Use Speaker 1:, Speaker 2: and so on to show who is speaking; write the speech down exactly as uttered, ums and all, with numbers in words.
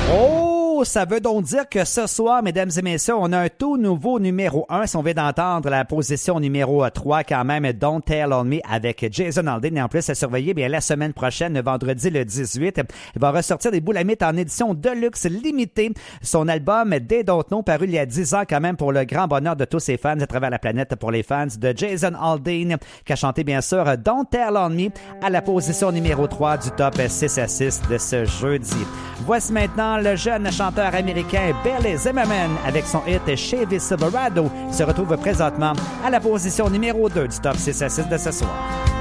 Speaker 1: Oh, ça veut donc dire que ce soir, mesdames et messieurs, on a un tout nouveau numéro un. Si on vient d'entendre la position numéro trois quand même, Don't Tell on Me avec Jason Aldean. Et en plus, à surveiller, bien, la semaine prochaine, le vendredi le dix-huit, il va ressortir des Boulamites en édition Deluxe limitée. Son album They Don't Know, paru il y a dix ans quand même pour le grand bonheur de tous ses fans à travers la planète, pour les fans de Jason Aldean, qui a chanté bien sûr Don't Tell on Me à la position numéro trois du top six à six de ce jeudi. Voici maintenant le jeune chanteur américain Billy Zimmerman avec son hit Chevy Silverado, se retrouve présentement à la position numéro deux du top six à six de ce soir.